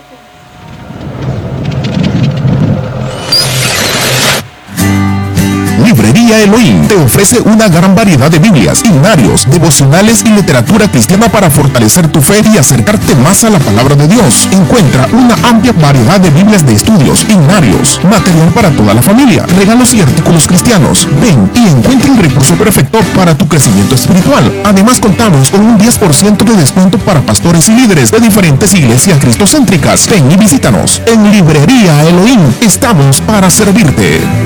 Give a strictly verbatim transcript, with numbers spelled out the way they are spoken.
Librería Elohim te ofrece una gran variedad de Biblias, himnarios, devocionales y literatura cristiana para fortalecer tu fe y acercarte más a la palabra de Dios. Encuentra una amplia variedad de Biblias de estudios, himnarios, material para toda la familia, regalos y artículos cristianos. Ven y encuentra el recurso perfecto para tu crecimiento espiritual. Además, contamos con un diez por ciento de descuento para pastores y líderes de diferentes iglesias cristocéntricas. Ven y visítanos. En Librería Elohim estamos para servirte.